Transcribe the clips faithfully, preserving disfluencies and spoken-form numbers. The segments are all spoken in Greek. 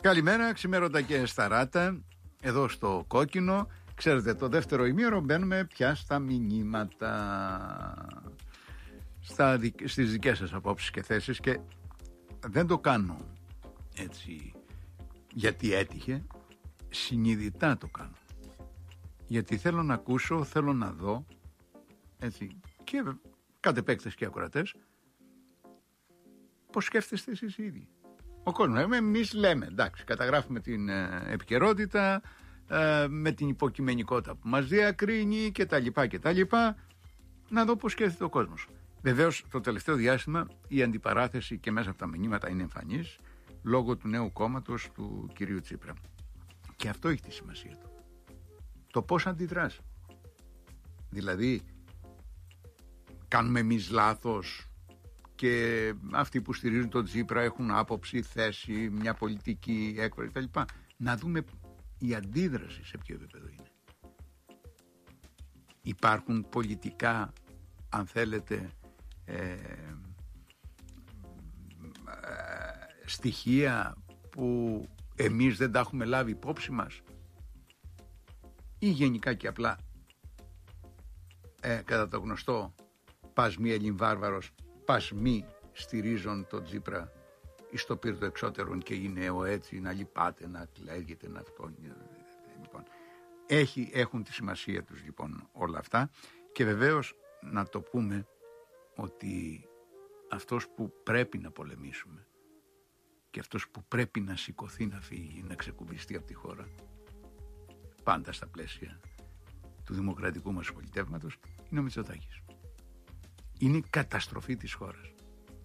Καλημέρα, ξημέρωτα και σταράτα, εδώ στο Κόκκινο. Ξέρετε, το δεύτερο ημίωρο μπαίνουμε πια στα μηνύματα, στα, στις δικές σας απόψεις και θέσεις, και δεν το κάνω έτσι γιατί έτυχε, συνειδητά το κάνω. Γιατί θέλω να ακούσω, θέλω να δω, έτσι, και κατ' επέκταση και ακροατές, πώς σκέφτεστε εσείς οι ίδιοι. Ο κόσμος, εμείς λέμε, εντάξει, καταγράφουμε την ε, επικαιρότητα, ε, με την υποκειμενικότητα που μας διακρίνει και τα λοιπά και τα λοιπά, να δω πώς σκέφτεται ο κόσμος. Βεβαίως, το τελευταίο διάστημα η αντιπαράθεση και μέσα από τα μηνύματα είναι εμφανής, λόγω του νέου κόμματος του κυρίου Τσίπρα. Και αυτό έχει τη σημασία του. Το πώς αντιδράς. Δηλαδή, κάνουμε εμείς λάθος και αυτοί που στηρίζουν τον Τσίπρα έχουν άποψη, θέση, μια πολιτική έκφραση κτλ. Να δούμε η αντίδραση σε ποιο επίπεδο είναι. Υπάρχουν πολιτικά, αν θέλετε, ε, ε, στοιχεία που εμείς δεν τα έχουμε λάβει υπόψη μας, ή γενικά και απλά ε, κατά το γνωστό πας μη Ελλην βάρβαρος, πας μη στηρίζουν τον Τσίπρα εις το πύρτο εξώτερον και είναι ο έτσι, να λυπάται, να κλαίγεται, να αυτό. Λοιπόν, έχει, έχουν τη σημασία τους λοιπόν όλα αυτά, και βεβαίως να το πούμε ότι αυτός που πρέπει να πολεμήσουμε και αυτός που πρέπει να σηκωθεί, να φύγει, να ξεκουμπιστεί από τη χώρα, πάντα στα πλαίσια του δημοκρατικού μας πολιτεύματος, είναι ο Μητσοτάκης. Είναι η καταστροφή της χώρας.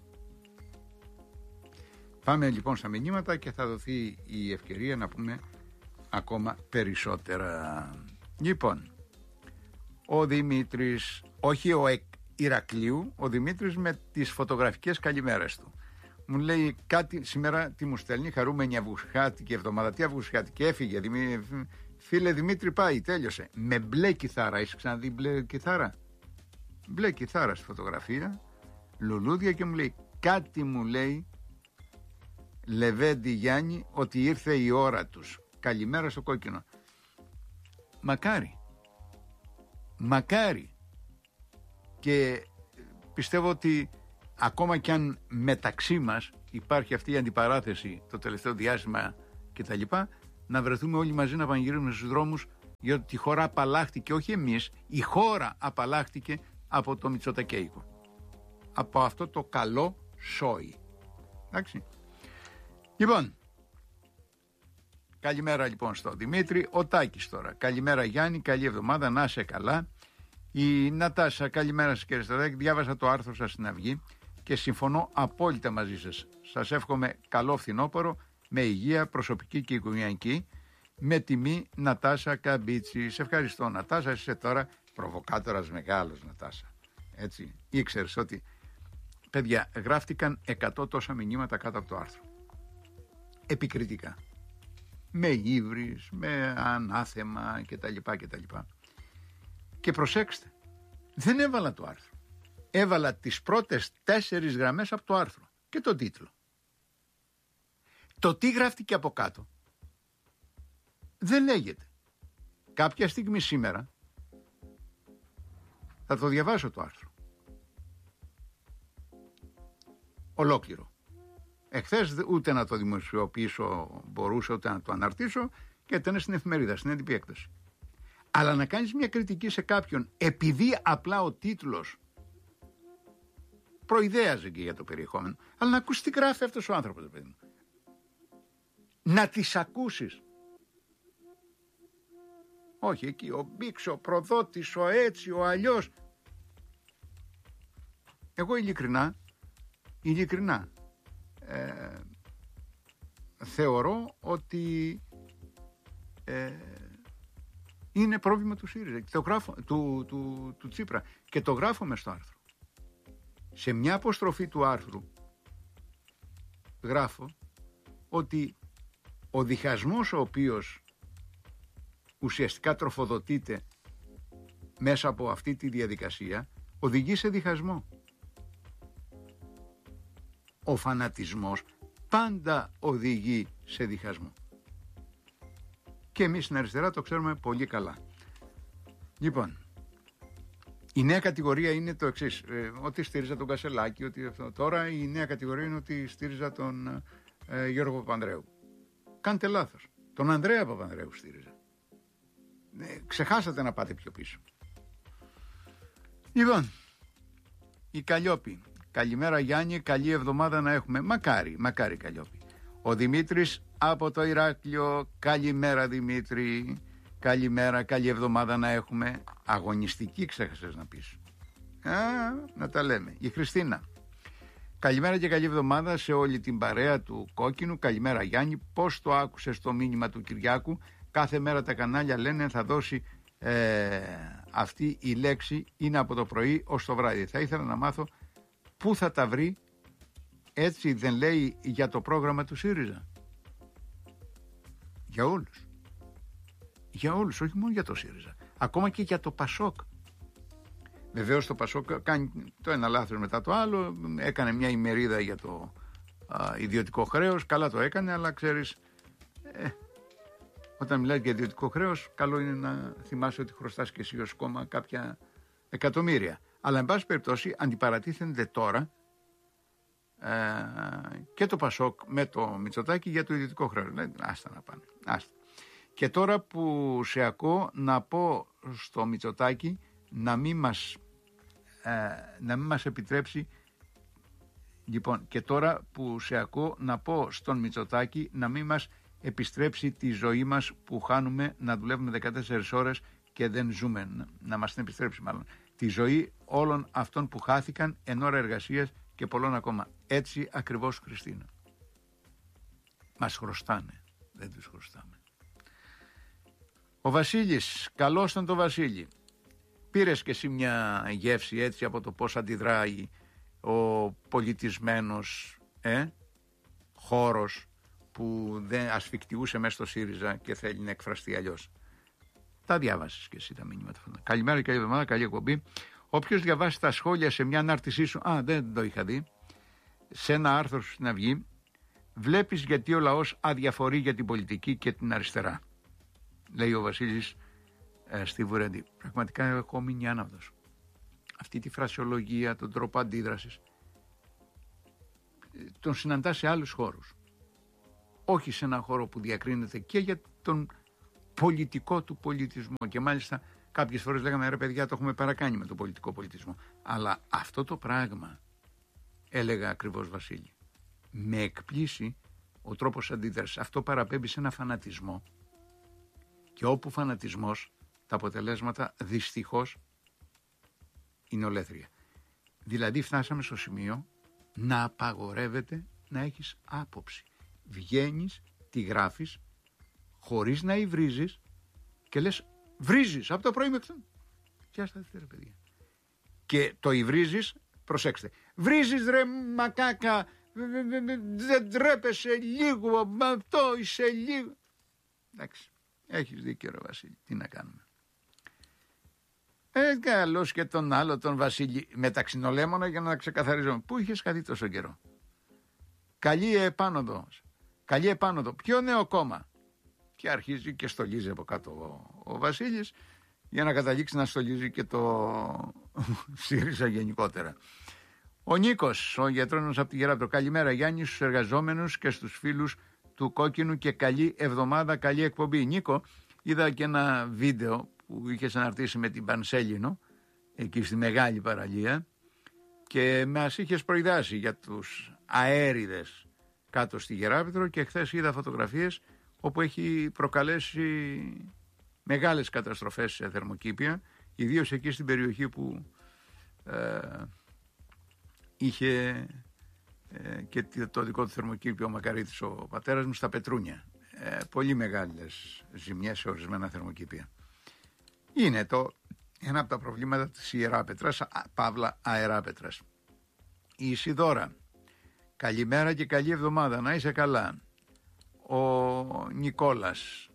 Πάμε λοιπόν στα μηνύματα και θα δοθεί η ευκαιρία να πούμε ακόμα περισσότερα. Λοιπόν, ο Δημήτρης, όχι ο Εκ Ηρακλείου, ο Δημήτρης με τις φωτογραφικές καλημέρες του. Μου λέει κάτι σήμερα, τι μου στέλνει, χαρούμενη αυγουσιάτικη εβδομάδα. Τι αυγουσιάτικη, έφυγε. Δημή, φίλε Δημήτρη, πάει, τέλειωσε. Με μπλε κιθάρα, έχεις ξαναδεί μπλε κιθάρα? Μπλε κιθάρα στη φωτογραφία, λουλούδια, και μου λέει κάτι, μου λέει, Λεβέντη Γιάννη, ότι ήρθε η ώρα τους. Καλημέρα στο Κόκκινο. Μακάρι. Μακάρι. Και πιστεύω ότι ακόμα κι αν μεταξύ μας υπάρχει αυτή η αντιπαράθεση το τελευταίο διάστημα και τα λοιπά, να βρεθούμε όλοι μαζί να πανηγυρίζουμε στους δρόμους, γιατί η χώρα απαλλάχτηκε, όχι εμείς, η χώρα απαλλάχτηκε από το Μητσοτακέικο, από αυτό το καλό σόι. Εντάξει. Λοιπόν, καλημέρα λοιπόν στο Δημήτρη. Ο Τάκης τώρα, καλημέρα Γιάννη, καλή εβδομάδα, να είσαι καλά. Η Νατάσα, καλημέρα σας κύριε Σταδάκη, διάβασα το άρθρο σας στην Αυγή και συμφωνώ απόλυτα μαζί σας. Σας εύχομαι καλό φθινόπωρο, με υγεία προσωπική και οικογενειακή, με τιμή Νατάσα Καμπίτσι. Σε ευχαριστώ Νατάσα, είσαι τώρα προβοκάτορας μεγάλος, Νατάσα. Έτσι, ήξερες ότι, παιδιά, γράφτηκαν εκατό τόσα μηνύματα κάτω από το άρθρο. Επικριτικά. Με ύβρις, με ανάθεμα κτλ. κτλ. Και προσέξτε, δεν έβαλα το άρθρο. Έβαλα τις πρώτες τέσσερις γραμμές από το άρθρο και τον τίτλο. Το τι γράφτηκε από κάτω δεν λέγεται. Κάποια στιγμή σήμερα θα το διαβάσω το άρθρο ολόκληρο. Εχθές ούτε να το δημοσιοποιήσω μπορούσα, ούτε να το αναρτήσω, και ήταν στην εφημερίδα, στην έντυπη έκδοση. Αλλά να κάνεις μια κριτική σε κάποιον επειδή απλά ο τίτλος προειδέαζε και για το περιεχόμενο, αλλά να ακούσεις τι γράφει αυτός ο άνθρωπος, παιδί μου. Να τις ακούσεις. Όχι εκεί ο Μπίξ, ο προδότης, ο έτσι, ο αλλιώς. Εγώ ειλικρινά, ειλικρινά ε, θεωρώ ότι ε, είναι πρόβλημα του ΣΥΡΙΖΑ, το γράφω, του, του, του Τσίπρα, και το γράφω μες στο άρθρο. Σε μια αποστροφή του άρθρου γράφω ότι ο διχασμός ο οποίος ουσιαστικά τροφοδοτείται μέσα από αυτή τη διαδικασία οδηγεί σε διχασμό. Ο φανατισμός πάντα οδηγεί σε διχασμό. Και εμείς στην αριστερά το ξέρουμε πολύ καλά. Λοιπόν, η νέα κατηγορία είναι το εξής, ε, ότι στήριζα τον Κασελάκη, ότι αυτό. Τώρα η νέα κατηγορία είναι ότι στήριζα τον ε, Γιώργο Παπανδρέου. Κάντε λάθος. Τον Ανδρέα Παπανδρέου στήριζα. Ε, ξεχάσατε να πάτε πιο πίσω. Λοιπόν, η Καλλιόπη. Καλημέρα Γιάννη, καλή εβδομάδα να έχουμε. Μακάρι, μακάρι Καλλιόπη. Ο Δημήτρης από το Ηράκλειο. Καλημέρα Δημήτρη. Καλημέρα, καλή εβδομάδα να έχουμε. Αγωνιστική ξέχασες να πεις. Α, να τα λέμε. Η Χριστίνα. Καλημέρα και καλή εβδομάδα σε όλη την παρέα του Κόκκινου. Καλημέρα Γιάννη. Πώς το άκουσες το μήνυμα του Κυριάκου? Κάθε μέρα τα κανάλια λένε θα δώσει ε, αυτή η λέξη, είναι από το πρωί ως το βράδυ. Θα ήθελα να μάθω πού θα τα βρει. Έτσι δεν λέει για το πρόγραμμα του ΣΥΡΙΖΑ? Για όλους. Για όλους, όχι μόνο για το ΣΥΡΙΖΑ. Ακόμα και για το ΠΑΣΟΚ. Βεβαίως το ΠΑΣΟΚ κάνει το ένα λάθος μετά το άλλο. Έκανε μια ημερίδα για το α, ιδιωτικό χρέος. Καλά το έκανε, αλλά ξέρεις, ε, όταν μιλάει για ιδιωτικό χρέος, καλό είναι να θυμάσαι ότι χρωστάς και εσύ ως κόμμα κάποια εκατομμύρια. Αλλά εν πάση περιπτώσει αντιπαρατίθενται τώρα ε, και το ΠΑΣΟΚ με το Μητσοτάκη για το ιδιωτικό χρέος. Λέει, άστα να πάνε, άστα. Και τώρα που σε ακούω να πω στο Μητσοτάκη να μην μας, ε, να μην μας επιτρέψει, λοιπόν, και τώρα που σε ακούω να πω στον Μητσοτάκη να μην μας επιστρέψει τη ζωή μας που χάνουμε να δουλεύουμε δεκατέσσερις ώρες και δεν ζούμε, να μας την επιστρέψει μάλλον, τη ζωή όλων αυτών που χάθηκαν εν ώρα εργασίας και πολλών ακόμα. Έτσι ακριβώς, Χριστίνα. Μας χρωστάνε, δεν τους χρωστάμε. Ο Βασίλης, καλώς τον το Βασίλη. Πήρες και εσύ μια γεύση έτσι από το πώς αντιδράει ο πολιτισμένος ε, χώρος που δεν ασφικτιούσε μέσα στο ΣΥΡΙΖΑ και θέλει να εκφραστεί αλλιώς. Τα διάβασες και εσύ τα μήνυματα. Καλημέρα, καλή εβδομάδα, καλή εκπομπή. Όποιος διαβάσει τα σχόλια σε μια ανάρτησή σου, α, δεν το είχα δει, σε ένα άρθρο σου στην Αυγή, βλέπεις γιατί ο λαός αδιαφορεί για την πολιτική και την αριστερά. Λέει ο Βασίλης ε, στη Βουρέντη. Πραγματικά έχω μείνει άναυδος. Αυτή τη φρασιολογία, τον τρόπο αντίδρασης, τον συναντά σε άλλους χώρους. Όχι σε ένα χώρο που διακρίνεται και για τον πολιτικό του πολιτισμό. Και μάλιστα κάποιες φορές λέγαμε, ρε παιδιά, το έχουμε παρακάνει με τον πολιτικό πολιτισμό. Αλλά αυτό το πράγμα, έλεγα ακριβώς Βασίλη, με εκπλήσει ο τρόπος αντίδρασης. Αυτό παραπέμπει σε ένα φανατισμό. Και όπου φανατισμός, τα αποτελέσματα δυστυχώς είναι ολέθρια. Δηλαδή φτάσαμε στο σημείο να απαγορεύεται να έχεις άποψη. Βγαίνεις, τη γράφεις, χωρίς να υβρίζεις και λες βρίζεις από το πρωί μέχρι το... Και άστα ρε παιδιά. Και το υβρίζεις, προσέξτε, βρίζεις ρε μακάκα, δεν τρέπεσαι λίγο, με αυτό είσαι λίγο. Εντάξει. Έχεις δίκιο ρε Βασίλη, τι να κάνουμε. Ε, καλώς και τον άλλο τον Βασίλη με ταξινολέμωνα για να ξεκαθαρίζουμε. Πού είχες χαθεί τόσο καιρό? Καλή επάνωδο. Καλή επάνωδο. Ποιο νέο κόμμα? Και αρχίζει και στολίζει από κάτω ο, ο Βασίλης για να καταλήξει να στολίζει και το ΣΥΡΙΖΑ γενικότερα. Ο Νίκος, ο γιατρός από τη Γεράπτρο. Καλημέρα Γιάννη, στους εργαζόμενους και στους φίλους του Κόκκινου και καλή εβδομάδα, καλή εκπομπή. Νίκο, είδα και ένα βίντεο που είχες αναρτήσει με την Πανσέλινο εκεί στη μεγάλη παραλία και μας είχες προειδάσει για τους αέριδες κάτω στη Γεράπετρο και χθες είδα φωτογραφίες όπου έχει προκαλέσει μεγάλες καταστροφές σε θερμοκήπια, ιδίως εκεί στην περιοχή που ε, είχε ε, και το δικό του θερμοκήπιο ο Μακαρίτης ο πατέρας μου στα Πετρούνια. Ε, πολύ μεγάλες ζημιές σε ορισμένα θερμοκήπια. Είναι το ένα από τα προβλήματα της Ιεράπετρας, παύλα Αεράπετρας. Η Ισιδώρα, καλημέρα και καλή εβδομάδα, να είσαι καλά. Ο Νικόλας,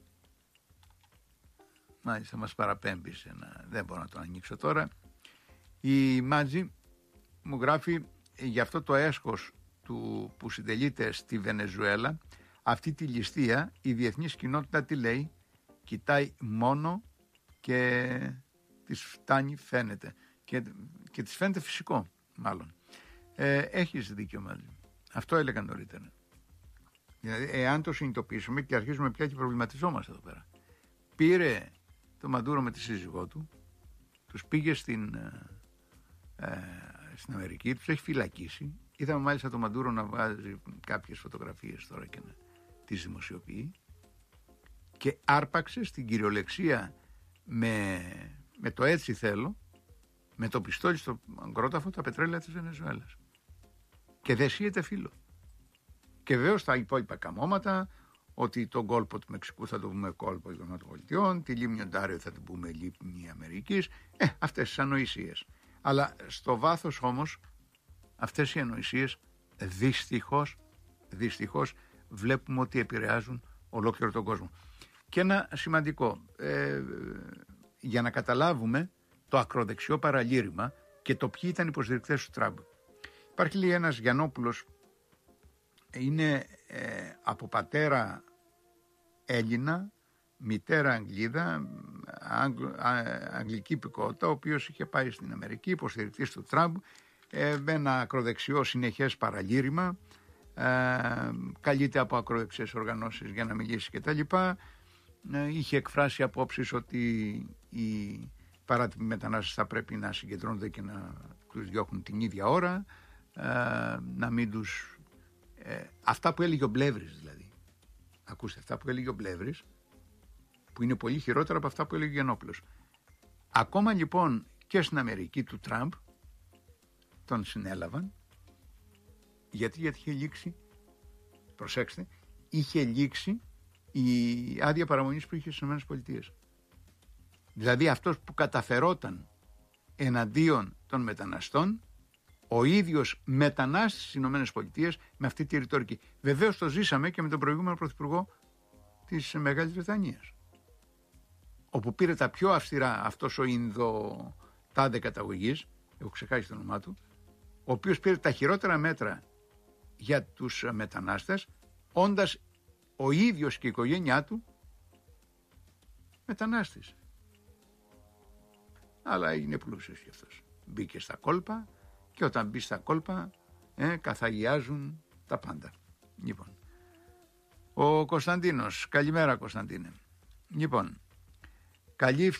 μάλιστα μας παραπέμπει σε ένα, δεν μπορώ να το ανοίξω τώρα. Η Μάτζη μου γράφει για αυτό το έσχος του που συντελείται στη Βενεζουέλα, Αυτή τη ληστεία η διεθνής κοινότητα τι λέει? Κοιτάει μόνο και της φτάνει, φαίνεται. Και, και της φαίνεται φυσικό, μάλλον. Ε, έχεις δίκιο μαζί. Αυτό έλεγα νωρίτερα. Δηλαδή, εάν το συνειδητοποιήσουμε και αρχίζουμε πια και προβληματιζόμαστε εδώ πέρα. Πήρε το Μαντούρο με τη σύζυγό του, τους πήγε στην, ε, στην Αμερική, τους έχει φυλακίσει. Είδαμε μάλιστα το Μαντούρο να βγάζει κάποιες φωτογραφίες τώρα και να τις δημοσιοποιεί. Και άρπαξε στην κυριολεξία με, με το έτσι θέλω, με το πιστόλι στο αγκρόταφο, τα πετρέλαια της Βενεζουέλας. Και δεν σύεται φίλο. Και βεβαίως τα υπόλοιπα καμώματα, ότι τον κόλπο του Μεξικού θα το πούμε κόλπο των ΗΠΑ, τη λίμνη Οντάριο θα την πούμε λίμνη Αμερικής, ε, αυτές τις ανοησίες. Αλλά στο βάθος όμως, αυτές οι ανοησίες δυστυχώς, δυστυχώς βλέπουμε ότι επηρεάζουν ολόκληρο τον κόσμο. Και ένα σημαντικό, ε, για να καταλάβουμε το ακροδεξιό παραλήρημα και το ποιοι ήταν οι υποστηρικτές του Τραμπ. Υπάρχει λέει ένας Γιαννόπουλος, είναι ε, από πατέρα Έλληνα, μητέρα Αγγλίδα, Αγγ, α, αγγλική υπηκότητα, ο οποίος είχε πάει στην Αμερική, υποστηρικτής του Τραμπ, ε, με ένα ακροδεξιό συνεχές παραλήρημα, ε, καλείται από ακροδεξιές οργανώσεις για να μιλήσει κτλ. Ε, είχε εκφράσει απόψεις ότι οι παράτυποι μετανάστες θα πρέπει να συγκεντρώνονται και να τους διώχνουν την ίδια ώρα, ε, να μην τους... Ε, αυτά που έλεγε ο Μπλεύρης δηλαδή. Ακούστε, αυτά που έλεγε ο Μπλεύρης, που είναι πολύ χειρότερα από αυτά που έλεγε ο Γιαννόπουλος. Ακόμα λοιπόν και στην Αμερική του Τραμπ τον συνέλαβαν, γιατί, γιατί είχε λήξει, προσέξτε, είχε λήξει η άδεια παραμονής που είχε στις ΗΠΑ. Δηλαδή αυτός που καταφερόταν εναντίον των μεταναστών, ο ίδιος μετανάστης στις ΗΠΑ με αυτή τη ρητορική. Βεβαίως το ζήσαμε και με τον προηγούμενο πρωθυπουργό της Μεγάλης Βρετανίας, όπου πήρε τα πιο αυστηρά αυτός ο Ινδο τάδε καταγωγής, έχω ξεχάσει το όνομά του, ο οποίος πήρε τα χειρότερα μέτρα για τους μετανάστες, όντας ο ίδιος και η οικογένειά του μετανάστης. Αλλά έγινε πλούσιος κι αυτός. Μπήκε στα κόλπα και όταν μπει στα κόλπα ε, καθαγιάζουν τα πάντα. Λοιπόν, ο Κωνσταντίνος, καλημέρα Κωνσταντίνε. Λοιπόν, καλή